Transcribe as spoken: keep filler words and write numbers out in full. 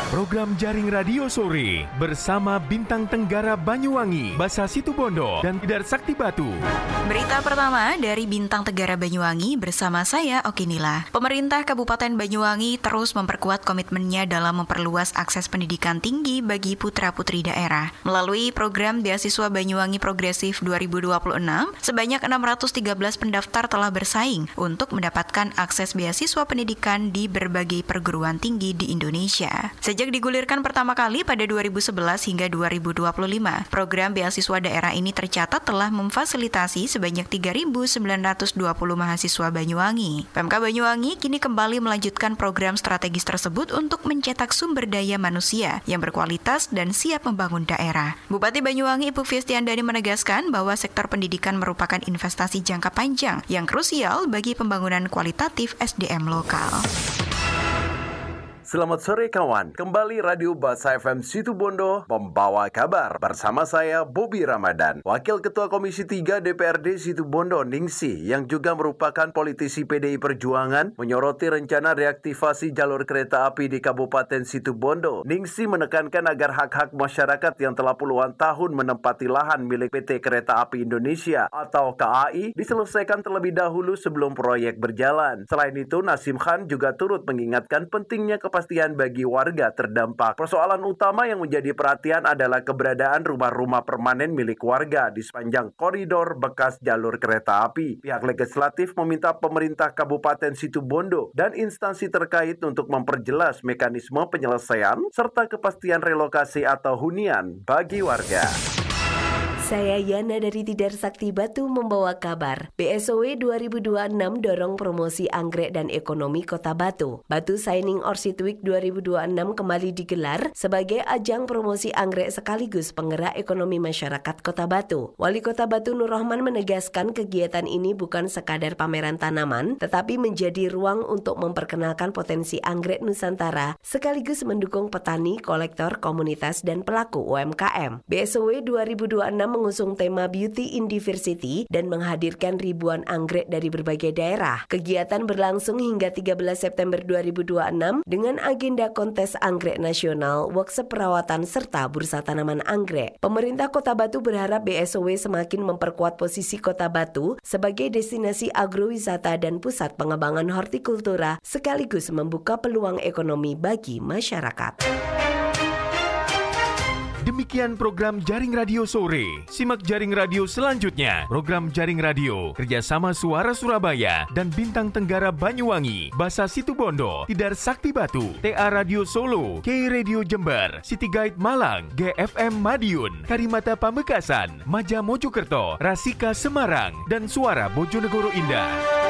Program Jaring Radio Sore bersama Bintang Tenggara Banyuwangi, Basa Situbondo, dan Tidar Sakti Batu. Berita pertama dari Bintang Tenggara Banyuwangi bersama saya Okinila. Pemerintah Kabupaten Banyuwangi terus memperkuat komitmennya dalam memperluas akses pendidikan tinggi bagi putra-putri daerah. Melalui program Beasiswa Banyuwangi Progresif dua ribu dua puluh enam, sebanyak enam ratus tiga belas pendaftar telah bersaing untuk mendapatkan akses beasiswa pendidikan di berbagai perguruan tinggi di Indonesia. Sejak digulirkan pertama kali pada dua ribu sebelas hingga dua ribu dua puluh lima, program beasiswa daerah ini tercatat telah memfasilitasi sebanyak tiga ribu sembilan ratus dua puluh mahasiswa Banyuwangi. Pemkab Banyuwangi kini kembali melanjutkan program strategis tersebut untuk mencetak sumber daya manusia yang berkualitas dan siap membangun daerah. Bupati Banyuwangi Ibu Fiestiandani menegaskan bahwa sektor pendidikan merupakan investasi jangka panjang yang krusial bagi pembangunan kualitatif S D M lokal. Selamat sore kawan, kembali Radio Basa F M Situbondo membawa kabar bersama saya Bobby Ramadan. Wakil Ketua Komisi tiga D P R D Situbondo Ningsih yang juga merupakan politisi P D I Perjuangan menyoroti rencana reaktivasi jalur kereta api di Kabupaten Situbondo. Ningsih menekankan agar hak-hak masyarakat yang telah puluhan tahun menempati lahan milik P T Kereta Api Indonesia atau K A I diselesaikan terlebih dahulu sebelum proyek berjalan. Selain itu, Nasim Khan juga turut mengingatkan pentingnya kepastian bagi warga terdampak. Persoalan utama yang menjadi perhatian adalah keberadaan rumah-rumah permanen milik warga di sepanjang koridor bekas jalur kereta api. Pihak legislatif meminta pemerintah Kabupaten Situbondo dan instansi terkait untuk memperjelas mekanisme penyelesaian serta kepastian relokasi atau hunian bagi warga. Saya Yana dari Tidar Sakti Batu membawa kabar. B S O W dua ribu dua puluh enam dorong promosi anggrek dan ekonomi Kota Batu. Batu Signing Orchid Week dua ribu dua puluh enam kembali digelar sebagai ajang promosi anggrek sekaligus penggerak ekonomi masyarakat Kota Batu. Wali Kota Batu Nur Rahman menegaskan kegiatan ini bukan sekadar pameran tanaman, tetapi menjadi ruang untuk memperkenalkan potensi anggrek Nusantara sekaligus mendukung petani, kolektor, komunitas, dan pelaku U M K M. B S O W dua ribu dua puluh enam mengusung tema Beauty in Diversity dan menghadirkan ribuan anggrek dari berbagai daerah. Kegiatan berlangsung hingga tiga belas September dua ribu dua puluh enam dengan agenda kontes anggrek nasional, workshop perawatan, serta bursa tanaman anggrek. Pemerintah Kota Batu berharap B S O W semakin memperkuat posisi Kota Batu sebagai destinasi agrowisata dan pusat pengembangan hortikultura sekaligus membuka peluang ekonomi bagi masyarakat. Demikian program Jaring Radio Sore. Simak Jaring Radio selanjutnya. Program Jaring Radio kerjasama Suara Surabaya dan Bintang Tenggara Banyuwangi, Basa Situbondo, Tidar Sakti Batu, T A Radio Solo, K Radio Jember, City Guide Malang, G F M Madiun, Karimata Pamekasan, Maja Mojokerto, Rasika Semarang, dan Suara Bojonegoro Indah.